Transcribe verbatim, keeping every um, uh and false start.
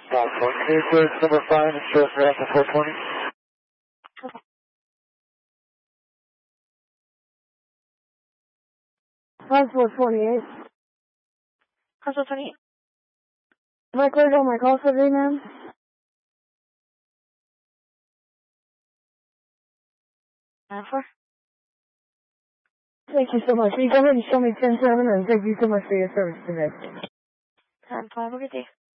five twenty. Hey, clear number five and show us right after four twenty. Okay. Five four twenty-eight. Five four twenty-eight. Am I cleared on my call for today, ma'am? Nine four. Thank you so much. Can you go ahead and show me ten seven, and thank you so much for your service today. Nine five. Have a good day.